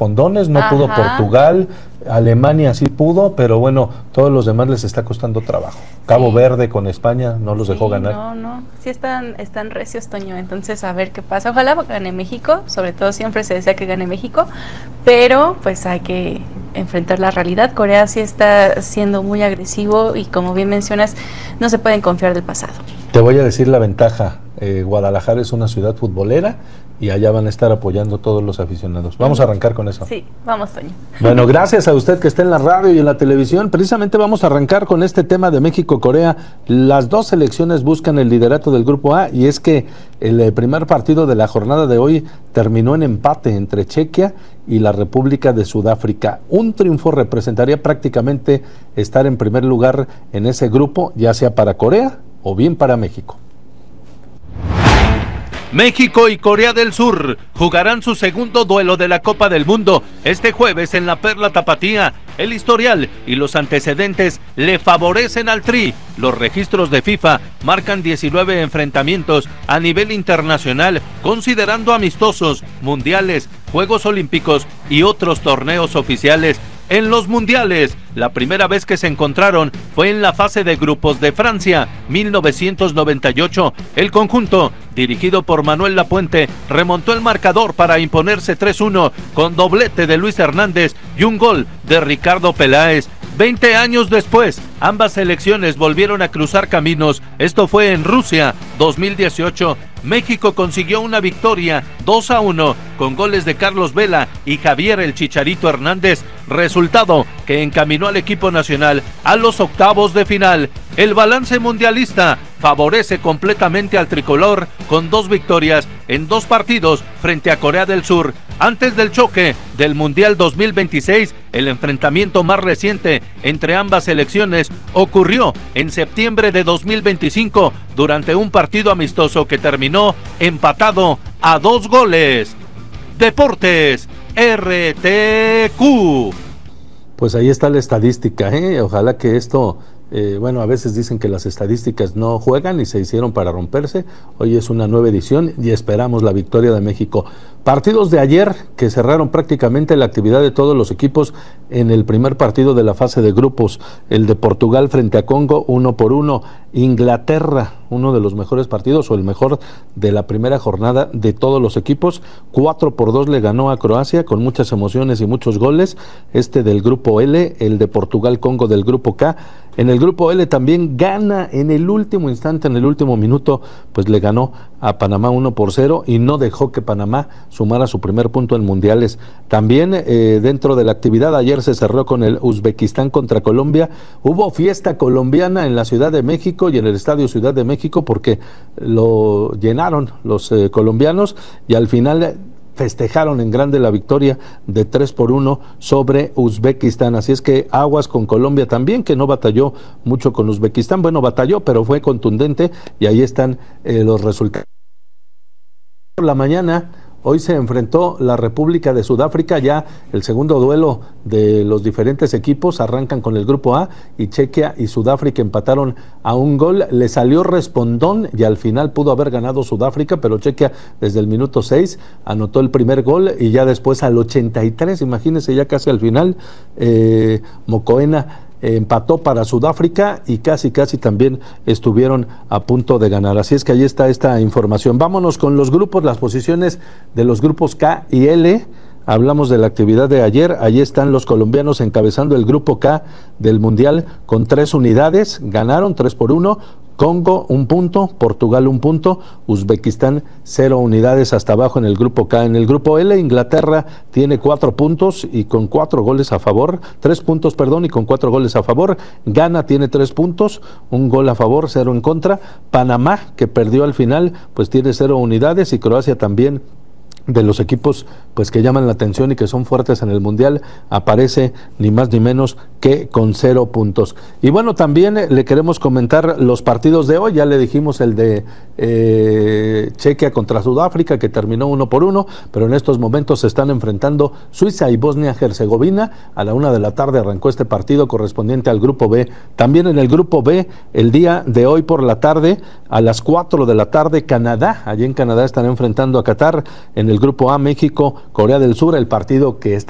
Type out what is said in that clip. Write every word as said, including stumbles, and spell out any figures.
respondones, no Ajá. pudo Portugal, Alemania sí pudo, pero bueno, todos los demás les está costando trabajo. Cabo sí. Verde con España no los sí, dejó ganar. No, no, sí están, están recios, Toño, entonces a ver qué pasa. Ojalá gane México, sobre todo siempre se desea que gane México, pero pues hay que enfrentar la realidad. Corea sí está siendo muy agresivo y como bien mencionas, no se pueden confiar del pasado. Te voy a decir la ventaja, eh, Guadalajara es una ciudad futbolera y allá van a estar apoyando todos los aficionados. Vamos a arrancar con eso. Sí, vamos, Toño. Bueno, gracias a usted que está en la radio y en la televisión. Precisamente vamos a arrancar con este tema de México-Corea. Las dos selecciones buscan el liderato del Grupo A y es que el primer partido de la jornada de hoy terminó en empate entre Chequia y la República de Sudáfrica. Un triunfo representaría prácticamente estar en primer lugar en ese grupo, ya sea para Corea o bien para México. México y Corea del Sur jugarán su segundo duelo de la Copa del Mundo este jueves en la Perla Tapatía. El historial y los antecedentes le favorecen al Tri. Los registros de FIFA marcan diecinueve enfrentamientos a nivel internacional, considerando amistosos, mundiales, Juegos Olímpicos y otros torneos oficiales. En los mundiales, la primera vez que se encontraron fue en la fase de grupos de Francia, mil novecientos noventa y ocho. El conjunto, dirigido por Manuel Lapuente, remontó el marcador para imponerse tres uno con doblete de Luis Hernández y un gol de Ricardo Peláez. Veinte años después, ambas selecciones volvieron a cruzar caminos. Esto fue en Rusia, dos mil dieciocho. México consiguió una victoria dos a uno con goles de Carlos Vela y Javier el Chicharito Hernández, resultado que encaminó al equipo nacional a los octavos de final. El balance mundialista favorece completamente al tricolor con dos victorias en dos partidos frente a Corea del Sur. Antes del choque del Mundial dos mil veintiséis, el enfrentamiento más reciente entre ambas selecciones ocurrió en septiembre de dos mil veinticinco durante un partido amistoso que terminó empatado a dos goles. Deportes R T Q. Pues ahí está la estadística, ¿eh? Ojalá que esto... Eh, bueno, a veces dicen que las estadísticas no juegan y se hicieron para romperse. Hoy es una nueva edición y esperamos la victoria de México. Partidos de ayer que cerraron prácticamente la actividad de todos los equipos en el primer partido de la fase de grupos. El de Portugal frente a Congo, uno por uno. Inglaterra, uno de los mejores partidos o el mejor de la primera jornada de todos los equipos. cuatro por dos le ganó a Croacia con muchas emociones y muchos goles. Este del grupo L, el de Portugal-Congo del grupo K. En el grupo L también gana en el último instante, en el último minuto, pues le ganó a Panamá uno por cero y no dejó que Panamá sumara su primer punto en mundiales. También eh, dentro de la actividad ayer se cerró con el Uzbekistán contra Colombia. Hubo fiesta colombiana en la Ciudad de México y en el Estadio Ciudad de México porque lo llenaron los eh, colombianos y al final festejaron en grande la victoria de tres por uno sobre Uzbekistán. Así es que aguas con Colombia también, que no batalló mucho con Uzbekistán. Bueno, batalló, pero fue contundente y ahí están eh, los resultados. Por la mañana, hoy se enfrentó la República de Sudáfrica, ya el segundo duelo de los diferentes equipos. Arrancan con el grupo A y Chequia y Sudáfrica empataron a un gol. Le salió respondón y al final pudo haber ganado Sudáfrica, pero Chequia desde el minuto seis anotó el primer gol y ya después al ochenta y tres, imagínense, ya casi al final, eh, Mokoena Eh, empató para Sudáfrica y casi casi también estuvieron a punto de ganar. Así es que ahí está esta información. Vámonos con los grupos, las posiciones de los grupos K y L. Hablamos de la actividad de ayer. Allí están los colombianos encabezando el grupo K del Mundial con tres unidades. Ganaron tres por uno. Congo un punto, Portugal un punto, Uzbekistán cero unidades hasta abajo en el grupo K. En el grupo L, Inglaterra tiene cuatro puntos y con cuatro goles a favor, tres puntos, perdón, y con cuatro goles a favor. Ghana tiene tres puntos, un gol a favor, cero en contra. Panamá, que perdió al final, pues tiene cero unidades y Croacia también, de los equipos pues que llaman la atención y que son fuertes en el Mundial, aparece ni más ni menos que con cero puntos. Y bueno, también eh, le queremos comentar los partidos de hoy. Ya le dijimos el de eh, Chequia contra Sudáfrica, que terminó uno por uno, pero en estos momentos se están enfrentando Suiza y Bosnia-Herzegovina. A la una de la tarde arrancó este partido correspondiente al grupo B. También en el grupo B, el día de hoy por la tarde, a las cuatro de la tarde, Canadá, allí en Canadá están enfrentando a Qatar. En el grupo A, México, Corea del Sur, el partido que está